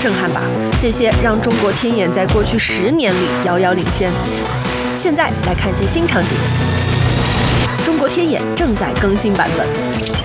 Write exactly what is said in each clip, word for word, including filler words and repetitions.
震撼吧。这些让中国天眼在过去十年里遥遥领先。现在来看些新场景。中国天眼正在更新版本。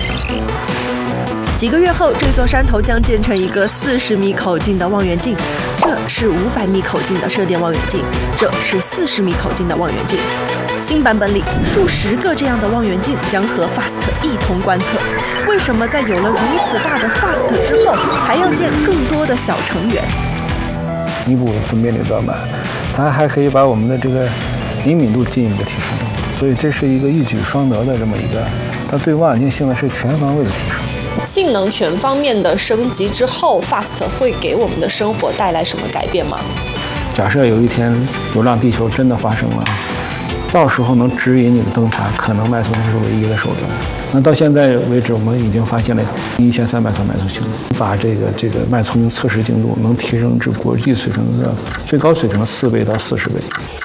几个月后，这座山头将建成一个四十米口径的望远镜，这是五百米口径的射电望远镜，这是四十米口径的望远镜。新版本里，数十个这样的望远镜将和 FAST 一同观测。为什么在有了如此大的 FAST 之后，还要建更多的小成员？ 弥补分辨率短板，它还可以把我们的这个灵敏度进一步提升，所以这是一个一举双得的这么一个，它对望远镜性能是全方位的提升。 性能全方面的升级之后 ，FAST 会给我们的生活带来什么改变吗？ 假设有一天流浪地球真的发生了，到时候能指引你的灯塔，可能脉冲是唯一的手段。那到现在为止，我们已经发现了一千三百颗脉冲星，把这个这个脉冲星测试精度能提升至国际水平的最高水平的四倍到四十倍。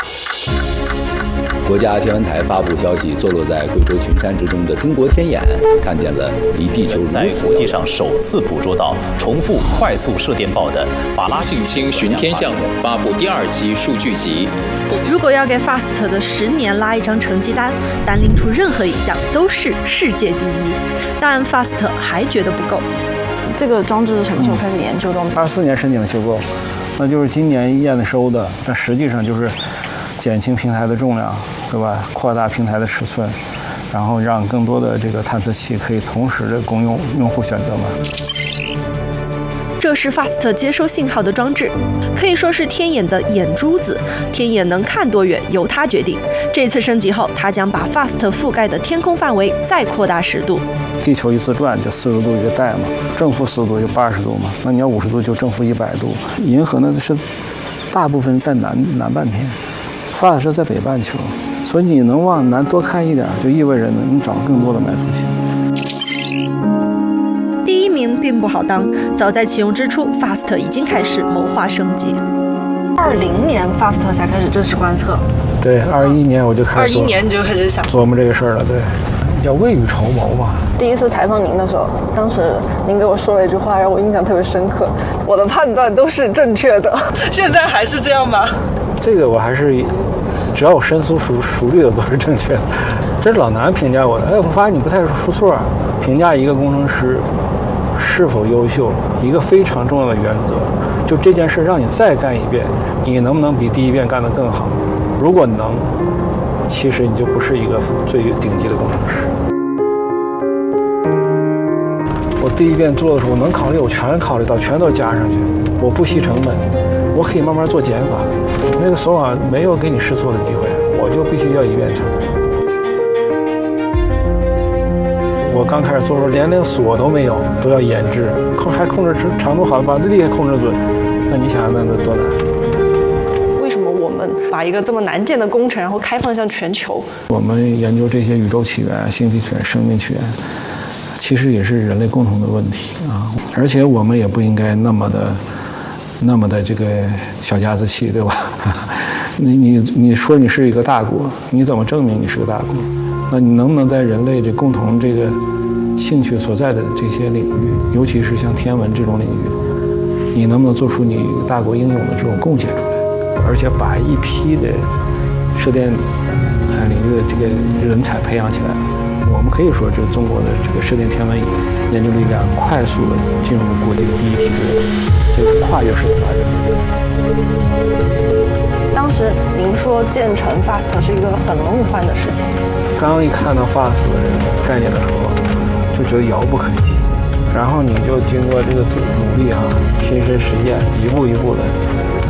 国家天文台发布消息，坐落在贵州群山之中的中国天眼看见了离地球在国际上首次捕捉到重复快速射电暴的法拉性氢巡天项目发布第二期数据集。 如果要给 FAST 的十年拉一张成绩单，单拎出任何一项都是世界第一，但 FAST 还觉得不够。 这个装置是什么时候开始研究的？ 二四年申请修购，那就是今年验收的，但实际上就是减轻平台的重量，对吧？扩大平台的尺寸，然后让更多的这个探测器可以同时的供用用户选择嘛。 这是 FAST 接收信号的装置，可以说是天眼的眼珠子。天眼能看多远由它决定。这次升级后，它将把 FAST 覆盖的天空范围再扩大十度。 地球一次转就四十度一个带嘛，正负四十度就八十度嘛，那你要五十度就正负一百度。银河呢是大部分在南南半天。FAST 是在北半球，所以你能往南多看一点，就意味着能找更多的脉冲星。 第一名并不好当，早在启用之初 ，FAST 已经开始谋划升级。 二零年 FAST 才开始正式观测。 对，二一年我就开始。 二一年你就开始想琢磨这个事儿了，对，叫未雨绸缪嘛。 第一次采访您的时候，当时您给我说了一句话，让我印象特别深刻。我的判断都是正确的，现在还是这样吗？ 这个我还是，只要我深思熟熟虑的都是正确的。这是老南评价我的，哎，我发现你不太出错。评价一个工程师是否优秀，一个非常重要的原则，就这件事让你再干一遍，你能不能比第一遍干得更好？如果能，其实你就不是一个最顶级的工程师。我第一遍做的时候，我能考虑，我全考虑到，全都加上去，我不惜成本，我可以慢慢做减法。那个索网没有给你试错的机会，我就必须要一遍成。我刚开始做的时候，连那个锁都没有，都要研制，控还控制长度好，把力还控制准，那你想想那得多难？ 为什么我们把一个这么难建的工程，然后开放向全球？ 我们研究这些宇宙起源、星体起源、生命起源，其实也是人类共同的问题啊！而且我们也不应该那么的。那么的这个小家子气，对吧？你你你说你是一个大国，你怎么证明你是个大国？那你能不能在人类这共同这个兴趣所在的这些领域，尤其是像天文这种领域，你能不能做出你大国应有的这种贡献出来？而且把一批的射电领域的这个人才培养起来，我们可以说，这中国的这个射电天文研究力量快速的进入国际的第一梯队。这个跨越式的发展。 当时您说建成 FAST 是一个很梦幻的事情。 刚一看到 FAST 的这个概念的时候，就觉得遥不可及。然后你就经过这个努力啊，亲身实践，一步一步的